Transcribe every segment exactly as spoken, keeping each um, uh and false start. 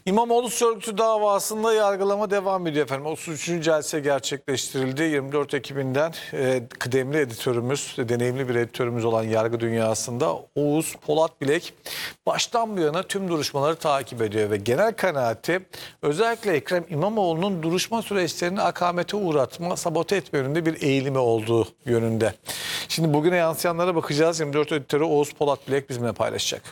İmamoğlu suç örgütü davasında yargılama devam ediyor efendim. otuz üçüncü celse gerçekleştirildi. yirmi dört Ekim'inden e, kıdemli editörümüz, deneyimli bir editörümüz olan yargı dünyasında Oğuz Polat Bilek baştan bu yana tüm duruşmaları takip ediyor ve genel kanaati özellikle Ekrem İmamoğlu'nun duruşma süreçlerini akamete uğratma, sabote etme yönünde bir eğilimi olduğu yönünde. Şimdi bugüne yansıyanlara bakacağız. yirmi dört editörü Oğuz Polat Bilek bizimle paylaşacak.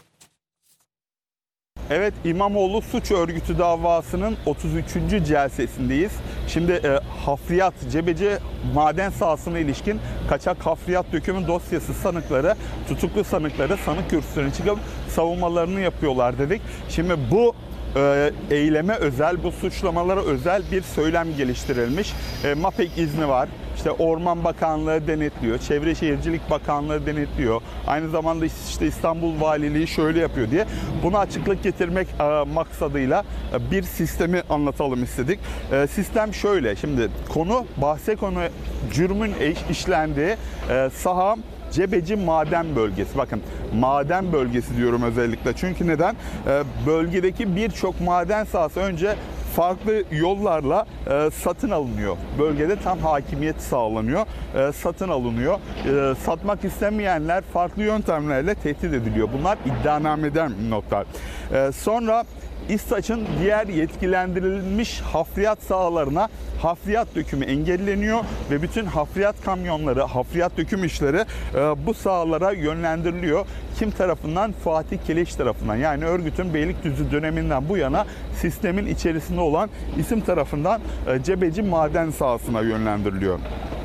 Evet, İmamoğlu suç örgütü davasının otuz üçüncü celsesindeyiz. Şimdi e, hafriyat, Cebeci maden sahasına ilişkin kaçak hafriyat dökümü dosyası sanıkları, tutuklu sanıkları sanık kürsüsüne çıkıp savunmalarını yapıyorlar dedik. Şimdi bu e, eyleme özel, bu suçlamalara özel bir söylem geliştirilmiş. E, MAPEK izni var. İşte Orman Bakanlığı denetliyor, Çevre Şehircilik Bakanlığı denetliyor. Aynı zamanda işte İstanbul Valiliği şöyle yapıyor diye. Buna açıklık getirmek e, maksadıyla e, bir sistemi anlatalım istedik. E, sistem şöyle, şimdi konu, bahse konu cürmün işlendiği e, saha Cebeci maden bölgesi. Bakın maden bölgesi diyorum özellikle. Çünkü neden? E, bölgedeki birçok maden sahası önce farklı yollarla e, satın alınıyor. Bölgede tam hakimiyet sağlanıyor, e, satın alınıyor. E, satmak istemeyenler farklı yöntemlerle tehdit ediliyor. Bunlar iddianameden notlar. E, sonra İSTAÇ'ın diğer yetkilendirilmiş hafriyat sahalarına hafriyat dökümü engelleniyor ve bütün hafriyat kamyonları, hafriyat döküm işleri e, bu sahalara yönlendiriliyor. Kim tarafından? Fatih Keleş tarafından. Yani örgütün Beylikdüzü döneminden bu yana sistemin içerisinde olan isim tarafından e, Cebeci maden sahasına yönlendiriliyor.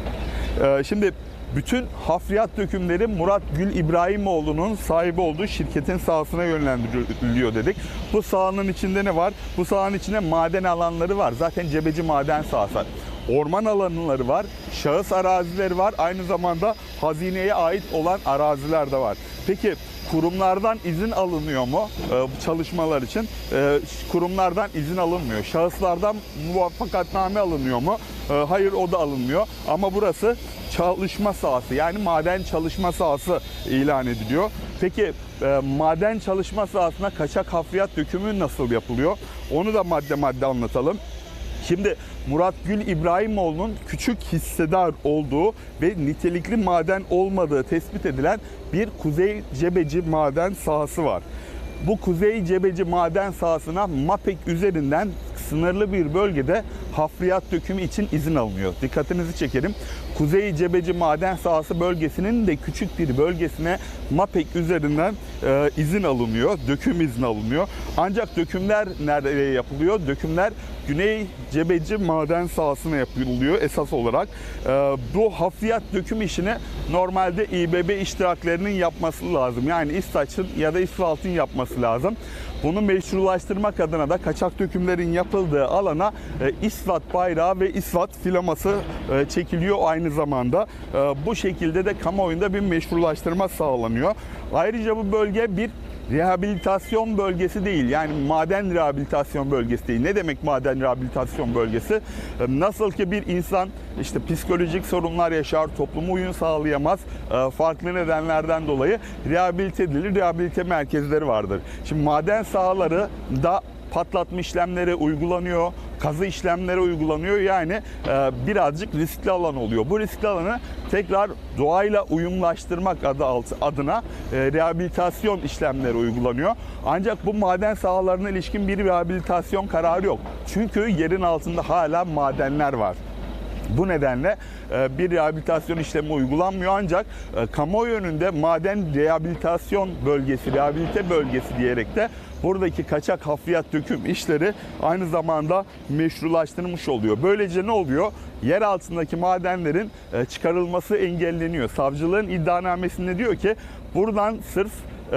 E, şimdi bütün hafriyat dökümleri Murat Gül İbrahimoğlu'nun sahibi olduğu şirketin sahasına yönlendiriliyor dedik. Bu sahanın içinde ne var? Bu sahanın içinde maden alanları var. Zaten Cebeci maden sahası. Orman alanları var, şahıs arazileri var. Aynı zamanda hazineye ait olan araziler de var. Peki kurumlardan izin alınıyor mu e, çalışmalar için? E, kurumlardan izin alınmıyor. Şahıslardan muvaffakatname alınıyor mu? E, hayır, o da alınmıyor. Ama burası çalışma sahası, yani maden çalışma sahası ilan ediliyor. Peki e, maden çalışma sahasına kaçak hafriyat dökümü nasıl yapılıyor? Onu da madde madde anlatalım. Şimdi Murat Gül İbrahimoğlu'nun küçük hissedar olduğu ve nitelikli maden olmadığı tespit edilen bir Kuzey Cebeci maden sahası var. Bu Kuzey Cebeci maden sahasına MAPEK üzerinden sınırlı bir bölgede hafriyat dökümü için izin alınıyor. Dikkatinizi çekelim. Kuzey Cebeci maden sahası bölgesinin de küçük bir bölgesine MAPEK üzerinden e, izin alınıyor. Döküm izni alınıyor. Ancak dökümler nereye yapılıyor? Dökümler Güney Cebeci maden sahasına yapılıyor esas olarak. E, bu hafriyat döküm işini normalde İBB iştiraklerinin yapması lazım. Yani İSTAÇ'ın ya da İSVALT'ın yapması lazım. Bunu meşrulaştırmak adına da kaçak dökümlerin yapıldığı alana e, İSVAT bayrağı ve İSVAT filaması e, çekiliyor aynı zamanda. E, bu şekilde de kamuoyunda bir meşrulaştırma sağlanıyor. Ayrıca bu bölge bir rehabilitasyon bölgesi değil. Yani maden rehabilitasyon bölgesi değil. Ne demek maden rehabilitasyon bölgesi? Nasıl ki bir insan işte psikolojik sorunlar yaşar, topluma uyum sağlayamaz, farklı nedenlerden dolayı rehabilite edilir. Rehabilite merkezleri vardır. Şimdi maden sahaları da patlatma işlemleri uygulanıyor, kazı işlemleri uygulanıyor. Yani e, birazcık riskli alan oluyor. Bu riskli alanı tekrar doğayla uyumlaştırmak adı altı, adına e, rehabilitasyon işlemleri uygulanıyor. Ancak bu maden sahalarına ilişkin bir rehabilitasyon kararı yok. Çünkü yerin altında hala madenler var. Bu nedenle bir rehabilitasyon işlemi uygulanmıyor, ancak kamuoyu önünde maden rehabilitasyon bölgesi, rehabilite bölgesi diyerek de buradaki kaçak hafriyat döküm işleri aynı zamanda meşrulaştırılmış oluyor. Böylece ne oluyor? Yer altındaki madenlerin çıkarılması engelleniyor. Savcılığın iddianamesinde diyor ki buradan sırf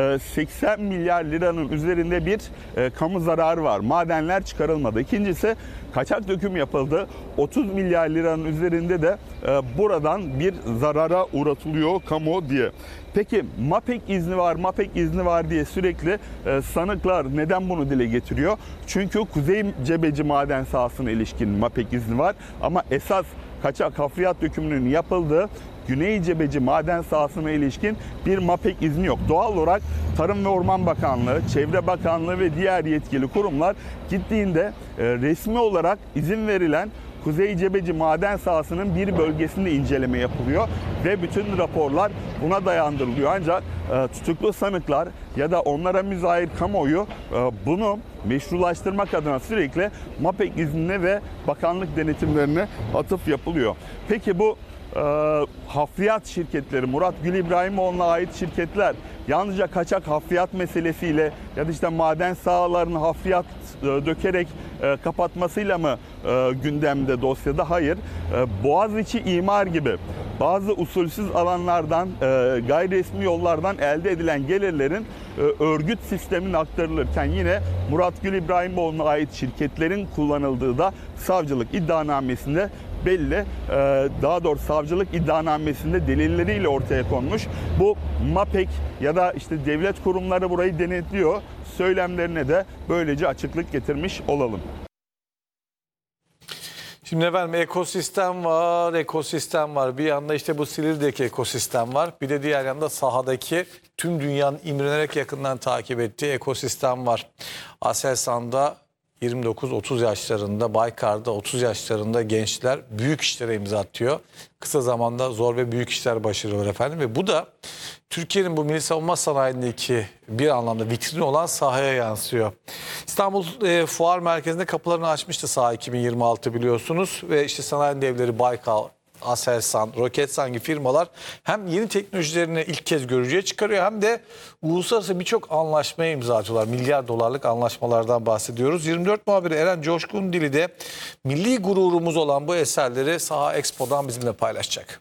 seksen milyar liranın üzerinde bir e, kamu zararı var. Madenler çıkarılmadı. İkincisi, kaçak döküm yapıldı. otuz milyar liranın üzerinde de e, buradan bir zarara uğratılıyor kamu diye. Peki MAPEK izni var, MAPEK izni var diye sürekli e, sanıklar neden bunu dile getiriyor? Çünkü Kuzey Cebeci maden sahasına ilişkin MAPEK izni var ama esas kaçak hafriyat dökümünün yapıldığı Güney Cebeci maden sahasına ilişkin bir MAPEK izni yok. Doğal olarak Tarım ve Orman Bakanlığı, Çevre Bakanlığı ve diğer yetkili kurumlar gittiğinde e, resmi olarak izin verilen Kuzey Cebeci maden sahasının bir bölgesinde inceleme yapılıyor ve bütün raporlar buna dayandırılıyor. Ancak e, tutuklu sanıklar ya da onlara müzahir kamuoyu e, bunu meşrulaştırmak adına sürekli MAPEK iznine ve bakanlık denetimlerine atıf yapılıyor. Peki bu e, hafriyat şirketleri, Murat Gül İbrahimoğlu'na ait şirketler yalnızca kaçak hafriyat meselesiyle ya da işte maden sahalarını hafriyat e, dökerek e, kapatmasıyla mı e, gündemde dosyada? Hayır. E, Boğaziçi imar gibi bazı usulsüz alanlardan, e, gayri resmi yollardan elde edilen gelirlerin e, örgüt sistemine aktarılırken yine Murat Gül İbrahimoğlu'na ait şirketlerin kullanıldığı da savcılık iddianamesinde belli. E, daha doğrusu savcılık iddianamesinde delilleriyle ortaya konmuş. Bu MAPEK ya da işte devlet kurumları burayı denetliyor söylemlerine de böylece açıklık getirmiş olalım. Şimdi efendim ekosistem var, ekosistem var. Bir yanda işte bu Silivri'deki ekosistem var. Bir de diğer yanda sahadaki tüm dünyanın imrenerek yakından takip ettiği ekosistem var. Aselsan'da yirmi dokuz otuz yaşlarında, Baykar'da otuz yaşlarında gençler büyük işlere imza atıyor. Kısa zamanda zor ve büyük işler başarıyorlar efendim. Ve bu da Türkiye'nin bu milli savunma sanayindeki bir anlamda vitrini olan sahaya yansıyor. İstanbul e, Fuar Merkezi'nde kapılarını açmıştı saha iki bin yirmi altı biliyorsunuz. Ve işte sanayi devleri Baykar, Aselsan, Roketsan gibi firmalar hem yeni teknolojilerini ilk kez görücüye çıkarıyor hem de uluslararası birçok anlaşmaya imza atıyorlar. Milyar dolarlık anlaşmalardan bahsediyoruz. yirmi dört muhabiri Eren Coşkun Dili de milli gururumuz olan bu eserleri Saha Expo'dan bizimle paylaşacak.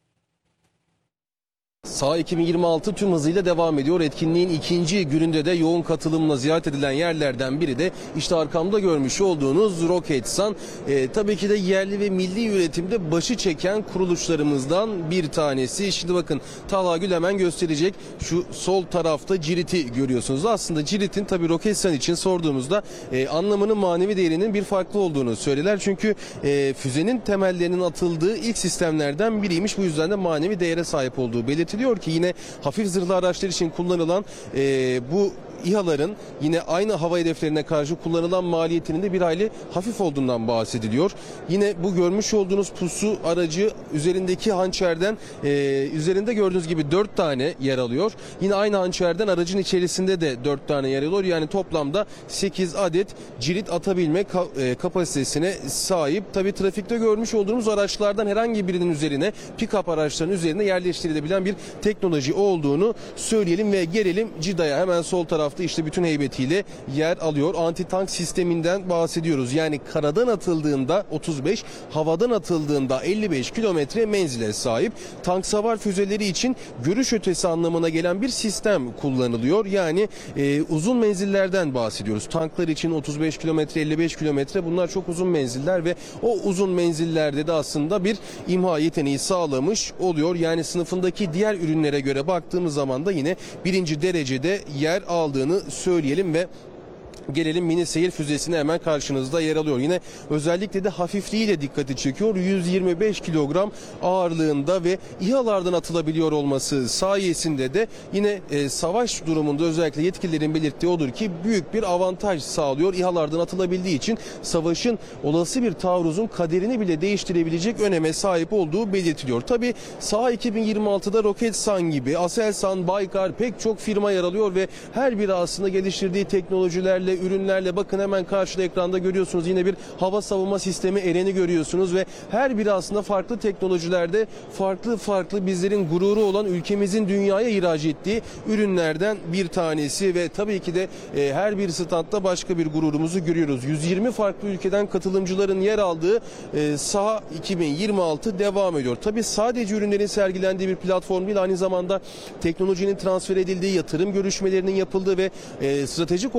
Saha iki bin yirmi altı tüm hızıyla devam ediyor. Etkinliğin ikinci gününde de yoğun katılımla ziyaret edilen yerlerden biri de işte arkamda görmüş olduğunuz Roketsan. E, tabii ki de yerli ve milli üretimde başı çeken kuruluşlarımızdan bir tanesi. Şimdi bakın Talha Gül hemen gösterecek. Şu sol tarafta Cirit'i görüyorsunuz. Aslında Cirit'in tabii Roketsan için sorduğumuzda e, anlamının manevi değerinin bir farklı olduğunu söyler. Çünkü e, füzenin temellerinin atıldığı ilk sistemlerden biriymiş. Bu yüzden de manevi değere sahip olduğu belirtiliyor. Diyor ki yine hafif zırhlı araçlar için kullanılan e, bu İHA'ların yine aynı hava hedeflerine karşı kullanılan maliyetinin de bir hayli hafif olduğundan bahsediliyor. Yine bu görmüş olduğunuz pusu aracı üzerindeki hançerden e, üzerinde gördüğünüz gibi dört tane yer alıyor. Yine aynı hançerden aracın içerisinde de dört tane yer alıyor. Yani toplamda sekiz adet cirit atabilme ka e, kapasitesine sahip. Tabii trafikte görmüş olduğumuz araçlardan herhangi birinin üzerine, pick-up araçlarının üzerine yerleştirilebilen bir teknoloji olduğunu söyleyelim ve gelelim Cida'ya. Hemen sol tarafta işte bütün heybetiyle yer alıyor. Anti-tank sisteminden bahsediyoruz. Yani karadan atıldığında otuz beş, havadan atıldığında elli beş kilometre menzile sahip. Tank savar füzeleri için görüş ötesi anlamına gelen bir sistem kullanılıyor. Yani e, uzun menzillerden bahsediyoruz. Tanklar için otuz beş kilometre, elli beş kilometre bunlar çok uzun menziller ve o uzun menzillerde de aslında bir imha yeteneği sağlamış oluyor. Yani sınıfındaki diğer ürünlere göre baktığımız zaman da yine birinci derecede yer aldığını söyleyelim ve gelelim mini seyir füzesine, hemen karşınızda yer alıyor. Yine özellikle de hafifliğiyle dikkati çekiyor. yüz yirmi beş kilogram ağırlığında ve İHA'lardan atılabiliyor olması sayesinde de yine e, savaş durumunda özellikle yetkililerin belirttiği odur ki büyük bir avantaj sağlıyor. İHA'lardan atılabildiği için savaşın olası bir taarruzun kaderini bile değiştirebilecek öneme sahip olduğu belirtiliyor. Tabii Saha iki bin yirmi altıda Roketsan gibi, Aselsan, Baykar pek çok firma yer alıyor ve her biri aslında geliştirdiği teknolojilerle, ürünlerle, bakın hemen karşıda ekranda görüyorsunuz yine bir hava savunma sistemi Eren'i görüyorsunuz ve her biri aslında farklı teknolojilerde farklı farklı bizlerin gururu olan ülkemizin dünyaya ihraç ettiği ürünlerden bir tanesi ve tabii ki de e, her bir standta başka bir gururumuzu görüyoruz. yüz yirmi farklı ülkeden katılımcıların yer aldığı e, Saha iki bin yirmi altı devam ediyor. Tabii sadece ürünlerin sergilendiği bir platform değil, aynı zamanda teknolojinin transfer edildiği, yatırım görüşmelerinin yapıldığı ve e, stratejik ortaklıkların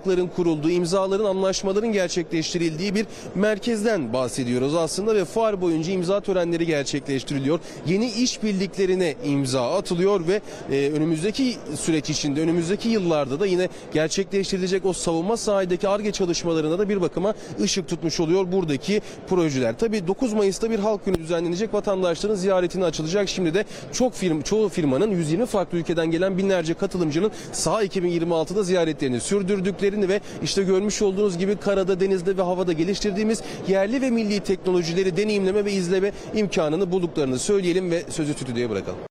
ortaklıkların kurulduğu, imzaların, anlaşmaların gerçekleştirildiği bir merkezden bahsediyoruz aslında ve fuar boyunca imza törenleri gerçekleştiriliyor. Yeni işbirliklerine imza atılıyor ve e, önümüzdeki süreç içinde, önümüzdeki yıllarda da yine gerçekleştirilecek o savunma sahadaki Ar-Ge çalışmalarına da bir bakıma ışık tutmuş oluyor buradaki projeler. Tabii dokuz Mayıs'ta bir halk günü düzenlenecek, vatandaşların ziyaretine açılacak. Şimdi de çok firm, çoğu firmanın yüz yirmi farklı ülkeden gelen binlerce katılımcının saha iki bin yirmi altıda ziyaretlerini sürdürdüklerini ve işte görmüş olduğunuz gibi karada, denizde ve havada geliştirdiğimiz yerli ve milli teknolojileri deneyimleme ve izleme imkanını bulduklarını söyleyelim ve sözü stüdyoya bırakalım.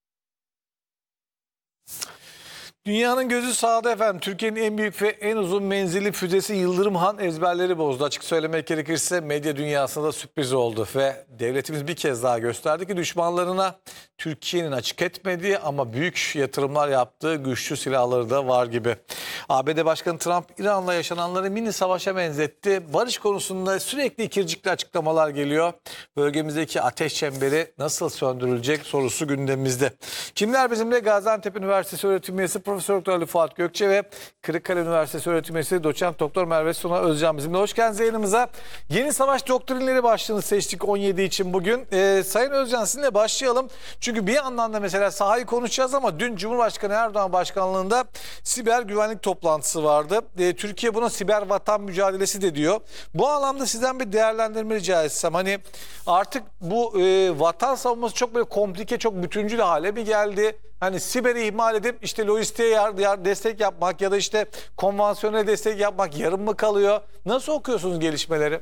Dünyanın gözü sahada efendim. Türkiye'nin en büyük ve en uzun menzilli füzesi Yıldırım Han ezberleri bozdu. Açık söylemek gerekirse medya dünyasında sürpriz oldu ve devletimiz bir kez daha gösterdi ki düşmanlarına Türkiye'nin açık etmediği ama büyük yatırımlar yaptığı güçlü silahları da var gibi. A B D Başkanı Trump İran'la yaşananları mini savaşa benzetti. Barış konusunda sürekli ikircikli açıklamalar geliyor. Bölgemizdeki ateş çemberi nasıl söndürülecek sorusu gündemimizde. Kimler bizimle? Gaziantep Üniversitesi öğretim üyesi Profesör Doktor Ali Fuat Gökçe ve Kırıkkale Üniversitesi öğretim üyesi Doçent Doktor Merve Suna Özcan bizimle. Hoş geldiniz yayınımıza. Yeni savaş doktrinleri başlığını seçtik on yedi için bugün. Ee, Sayın Özcan sizinle başlayalım. Çünkü bir yandan da mesela sahayı konuşacağız ama dün Cumhurbaşkanı Erdoğan başkanlığında siber güvenlik toplantısı vardı. Ee, Türkiye buna siber vatan mücadelesi de diyor. Bu anlamda sizden bir değerlendirme rica etsem. Hani artık bu e, vatan savunması çok böyle komplike, çok bütüncül hale mi geldi? Hani siberi ihmal edip işte lojistiğe yar, yar, destek yapmak ya da işte konvansiyonel destek yapmak yarım mı kalıyor? Nasıl okuyorsunuz gelişmeleri?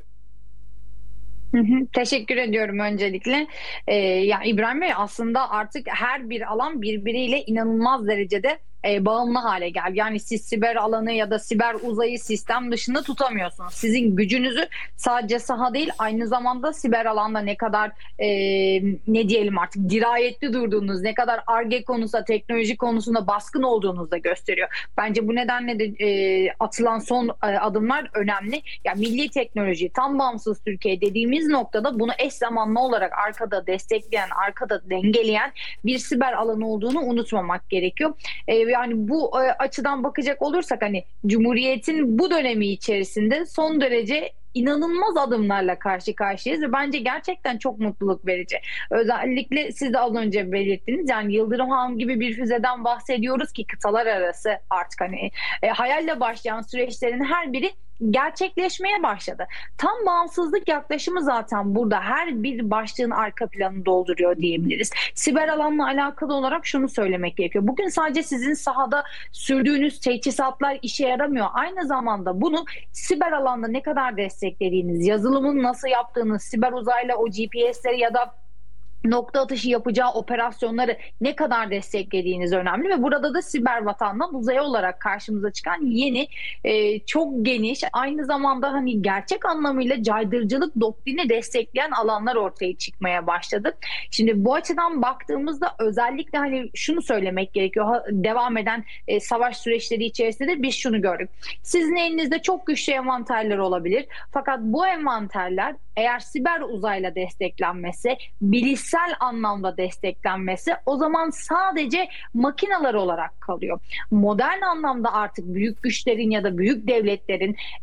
Hı hı, teşekkür ediyorum öncelikle. Ee, ya İbrahim Bey, aslında artık her bir alan birbiriyle inanılmaz derecede e, bağımlı hale geldi. Yani siz siber alanı ya da siber uzayı sistem dışında tutamıyorsunuz. Sizin gücünüzü sadece saha değil, aynı zamanda siber alanda ne kadar e, ne diyelim artık dirayetli durduğunuz, ne kadar Ar-Ge konusunda, teknoloji konusunda baskın olduğunuzu da gösteriyor. Bence bu nedenle de e, atılan son e, adımlar önemli. Yani milli teknoloji, tam bağımsız Türkiye dediğimiz noktada bunu eş zamanlı olarak arkada destekleyen, arkada dengeleyen bir siber alan olduğunu unutmamak gerekiyor. E, Yani bu e, açıdan bakacak olursak hani Cumhuriyet'in bu dönemi içerisinde son derece inanılmaz adımlarla karşı karşıyayız ve bence gerçekten çok mutluluk verici. Özellikle siz de az önce belirttiniz, yani Yıldırım Han gibi bir füzeden bahsediyoruz ki kıtalar arası artık hani e, hayalle başlayan süreçlerin her biri gerçekleşmeye başladı. Tam bağımsızlık yaklaşımı zaten burada her bir başlığın arka planını dolduruyor diyebiliriz. Siber alanla alakalı olarak şunu söylemek gerekiyor. Bugün sadece sizin sahada sürdüğünüz teçhizatlar işe yaramıyor. Aynı zamanda bunu siber alanda ne kadar desteklediğiniz, yazılımın nasıl yaptığınız, siber uzayla o G P S'leri ya da nokta atışı yapacağı operasyonları ne kadar desteklediğiniz önemli ve burada da siber vatandan uzaya olarak karşımıza çıkan yeni e, çok geniş, aynı zamanda hani gerçek anlamıyla caydırıcılık doktrini destekleyen alanlar ortaya çıkmaya başladı. Şimdi bu açıdan baktığımızda özellikle hani şunu söylemek gerekiyor, devam eden e, savaş süreçleri içerisinde de biz şunu gördük. Sizin elinizde çok güçlü envanterler olabilir fakat bu envanterler eğer siber uzayla desteklenmesi, bilişsel anlamda desteklenmesi o zaman sadece makineler olarak kalıyor. Modern anlamda artık büyük güçlerin ya da büyük devletlerin